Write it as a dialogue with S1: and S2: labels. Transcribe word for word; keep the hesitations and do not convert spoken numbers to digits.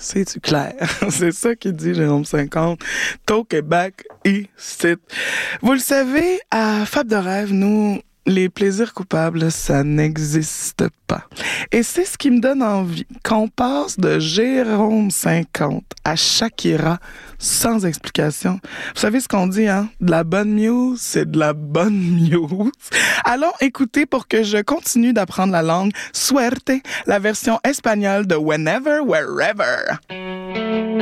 S1: C'est-tu clair? C'est ça qu'il dit Jérôme cinquante. Au Québec, ici. Vous le savez, à Fab de Rêve, nous, les plaisirs coupables, ça n'existe pas. Et c'est ce qui me donne envie qu'on passe de Jérôme cinquante à Shakira sans explication. Vous savez ce qu'on dit, hein? De la bonne news, c'est de la bonne news. Allons écouter pour que je continue d'apprendre la langue Suerte, la version espagnole de Whenever, Wherever.